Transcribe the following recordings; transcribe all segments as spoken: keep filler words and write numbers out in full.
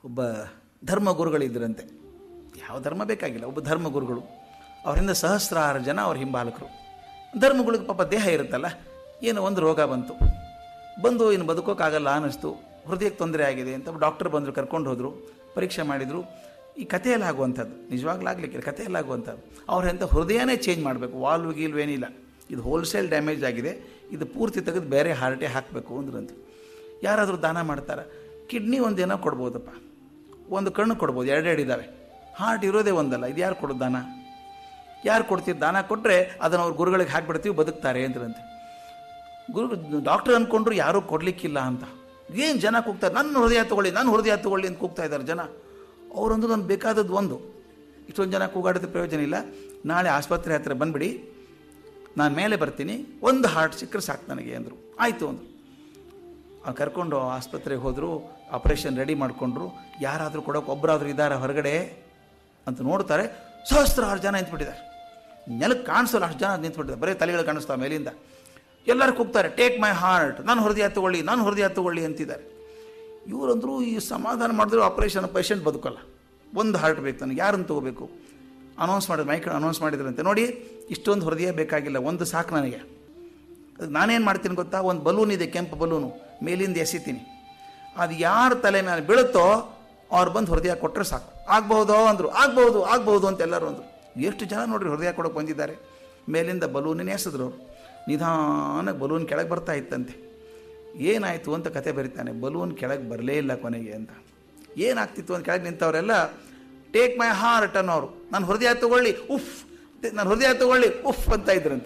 ಒಬ್ಬ ಧರ್ಮಗುರುಗಳಿದ್ದರಂತೆ. ಯಾವ ಧರ್ಮ ಬೇಕಾಗಿಲ್ಲ, ಒಬ್ಬ ಧರ್ಮಗುರುಗಳು. ಅವರಿಂದ ಸಹಸ್ರಾರು ಜನ ಅವ್ರ ಹಿಂಬಾಲಕರು. ಧರ್ಮಗಳಿಗೆ ಪಾಪ ದೇಹ ಇರುತ್ತಲ್ಲ, ಏನೋ ಒಂದು ರೋಗ ಬಂತು. ಬಂದು ಇನ್ನು ಬದುಕೋಕ್ಕಾಗಲ್ಲ ಅನ್ನಿಸ್ತು, ಹೃದಯಕ್ಕೆ ತೊಂದರೆ ಆಗಿದೆ ಅಂತ ಡಾಕ್ಟರ್ ಬಂದರು, ಕರ್ಕೊಂಡು ಹೋದರು, ಪರೀಕ್ಷೆ ಮಾಡಿದರು. ಈ ಕಥೆಯಲ್ಲಿ ಆಗುವಂಥದ್ದು, ನಿಜವಾಗ್ಲೂ ಆಗಲಿಕ್ಕಿಲ್ಲ, ಕಥೆಯಲ್ಲಿ ಆಗುವಂಥದ್ದು. ಅವ್ರ ಎಂಥ ಹೃದಯನೇ ಚೇಂಜ್ ಮಾಡಬೇಕು, ವಾಲ್ವ್ ಗೀಲ್ವ್ ಏನಿಲ್ಲ, ಇದು ಹೋಲ್ಸೇಲ್ ಡ್ಯಾಮೇಜ್ ಆಗಿದೆ, ಇದು ಪೂರ್ತಿ ತೆಗೆದು ಬೇರೆ ಹಾರ್ಟೇ ಹಾಕಬೇಕು ಅಂದ್ರಂತೆ. ಯಾರಾದರೂ ದಾನ ಮಾಡ್ತಾರೆ, ಕಿಡ್ನಿ ಒಂದೇನೋ ಕೊಡ್ಬೋದಪ್ಪ, ಒಂದು ಕಣ್ಣು ಕೊಡ್ಬೋದು, ಎರಡೆರಡು ಇದ್ದಾವೆ, ಹಾರ್ಟ್ ಇರೋದೇ ಒಂದಲ್ಲ, ಇದು ಯಾರು ಕೊಡೋದು ದಾನ? ಯಾರು ಕೊಡ್ತೀವಿ? ದಾನ ಕೊಟ್ಟರೆ ಅದನ್ನು ಅವ್ರ ಗುರುಗಳಿಗೆ ಹಾಕಿಬಿಡ್ತೀವಿ, ಬದುಕ್ತಾರೆ ಅಂದ್ರಂತೆ. ಗುರು ಡಾಕ್ಟರ್ ಅಂದ್ಕೊಂಡ್ರು ಯಾರೂ ಕೊಡಲಿಕ್ಕಿಲ್ಲ ಅಂತ. ಏನು ಜನ ಕೂಗ್ತಾರೆ, ನನ್ನ ಹೃದಯ ತಗೊಳ್ಳಿ, ನನ್ನ ಹೃದಯ ತಗೊಳ್ಳಿ ಅಂತ ಕೂಗ್ತಾ ಇದ್ದಾರೆ ಜನ. ಅವರೊಂದು ನನಗೆ ಬೇಕಾದದ್ದು ಒಂದು, ಇಷ್ಟೊಂದು ಜನ ಕೂಗಾಡೋದು ಪ್ರಯೋಜನ ಇಲ್ಲ, ನಾಳೆ ಆಸ್ಪತ್ರೆ ಹತ್ತಿರ ಬಂದುಬಿಡಿ, ನಾನು ಮೇಲೆ ಬರ್ತೀನಿ, ಒಂದು ಹಾರ್ಟ್ ಸಿಕ್ಕರೆ ಸಾಕು ನನಗೆ ಅಂದರು. ಆಯಿತು ಅಂದರು. ಅವ್ರು ಕರ್ಕೊಂಡು ಆಸ್ಪತ್ರೆಗೆ ಹೋದರು, ಆಪ್ರೇಷನ್ ರೆಡಿ ಮಾಡಿಕೊಂಡ್ರು. ಯಾರಾದರೂ ಕೊಡೋಕೆ ಒಬ್ಬರಾದರೂ ಇದ್ದಾರೆ ಹೊರಗಡೆ ಅಂತ ನೋಡ್ತಾರೆ, ಸಹಸ್ರಾರು ಜನ ನಿಂತ್ಬಿಟ್ಟಿದ್ದಾರೆ. ನೆಲಕ್ಕೆ ಕಾಣಿಸೋಲ್ಲ ಅಷ್ಟು ಜನ ನಿಂತ್ಬಿಟ್ಟಿದ್ದಾರೆ, ಬರೀ ತಲೆಗಳು ಕಾಣಿಸ್ತಾವೆ ಮೇಲಿಂದ. ಎಲ್ಲರೂ ಕೂಗ್ತಾರೆ, ಟೇಕ್ ಮೈ ಹಾರ್ಟ್, ನಾನು ಹೃದಯ ತಗೊಳ್ಳಿ, ನಾನು ಹೃದಯ ತಗೊಳ್ಳಿ ಅಂತಿದ್ದಾರೆ. ಇವರಂದರೂ ಈ ಸಮಾಧಾನ ಮಾಡಿದ್ರು, ಆಪ್ರೇಷನ್ ಪೇಷಂಟ್ ಬದುಕಲ್ಲ, ಒಂದು ಹಾರ್ಟ್ ಬೇಕು ನನಗೆ, ಯಾರನ್ನು ತಗೋಬೇಕು? ಅನೌನ್ಸ್ ಮಾಡಿದ್ರು, ಮೈಕ್ ಅನೌನ್ಸ್ ಮಾಡಿದ್ರಂತೆ, ನೋಡಿ ಇಷ್ಟೊಂದು ಹೃದಯ ಬೇಕಾಗಿಲ್ಲ, ಒಂದು ಸಾಕು ನನಗೆ. ಅದಕ್ಕೆ ನಾನೇನು ಮಾಡ್ತೀನಿ ಗೊತ್ತಾ, ಒಂದು ಬಲೂನ್ ಇದೆ, ಕೆಂಪು ಬಲೂನು, ಮೇಲಿಂದ ಎಸಿತೀನಿ, ಅದು ಯಾರ ತಲೆ ಮೇಲೆ ಬೀಳುತ್ತೋ ಅವ್ರು ಬಂದು ಹೃದಯ ಕೊಟ್ಟರೆ ಸಾಕು. ಆಗ್ಬಹುದೋ ಅಂದರು, ಆಗ್ಬೋದು ಆಗ್ಬೋದು ಅಂತ ಎಲ್ಲರೂ ಅಂದರು. ಎಷ್ಟು ಜನ ನೋಡ್ರಿ ಹೃದಯ ಕೊಡೋಕೆ ಬಂದಿದ್ದಾರೆ. ಮೇಲಿಂದ ಬಲೂನಿನ ಎಸೆದ್ರು, ನಿಧಾನಕ್ಕೆ ಬಲೂನ್ ಕೆಳಗೆ ಬರ್ತಾ ಇತ್ತಂತೆ. ಏನಾಯಿತು ಅಂತ ಕತೆ ಬರೀತಾನೆ, ಬಲೂನ್ ಕೆಳಗೆ ಬರಲೇ ಇಲ್ಲ ಕೊನೆಗೆ ಅಂತ. ಏನಾಗ್ತಿತ್ತು ಅಂತ ಕೆಳಗೆ ನಿಂತವರೆಲ್ಲ ಟೇಕ್ ಮೈ ಹಾರ್ಟ್ ಅನ್ನೋರು, ನಾನು ಹೃದಯ ತಗೊಳ್ಳಿ ಉಫ್, ನಾನು ಹೃದಯ ತಗೊಳ್ಳಿ ಉಫ್ ಅಂತ ಇದ್ರಂತೆ.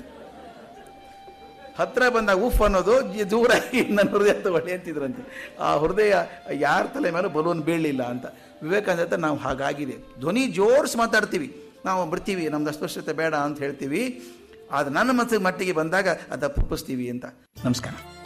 ಹತ್ತಿರ ಬಂದಾಗ ಉಫ್ ಅನ್ನೋದು, ದೂರಾಗಿ ನನ್ನ ಹೃದಯ ತಗೊಳ್ಳಿ ಅಂತಿದ್ರಂತೆ. ಆ ಹೃದಯ ಯಾರ ತಲೆ ಮೇಲೆ ಬಲೂನ್ ಬೀಳಲಿಲ್ಲ ಅಂತ. ವಿವೇಕಾನಂದ ನಾವು ಹಾಗಾಗಿದೆ, ಧ್ವನಿ ಜೋರ್ಸ್ ಮಾತಾಡ್ತೀವಿ, ನಾವು ಬರ್ತೀವಿ, ನಮ್ದು ಅಸ್ಪಷ್ಟತೆ ಬೇಡ ಅಂತ ಹೇಳ್ತೀವಿ, ಆದರೆ ನನ್ನ ಮನಸ್ಸಿಗೆ ಮಟ್ಟಿಗೆ ಬಂದಾಗ ಅದು ತಪ್ಪಿಸ್ತೀವಿ ಅಂತ. ನಮಸ್ಕಾರ.